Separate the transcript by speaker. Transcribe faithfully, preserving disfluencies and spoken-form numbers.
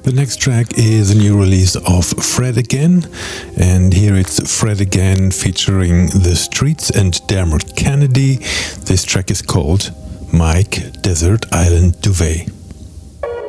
Speaker 1: The next track is a new release of Fred Again, and here it's Fred Again featuring The Streets and Dermot Kennedy. This track is called Mike Desert Island Duvet.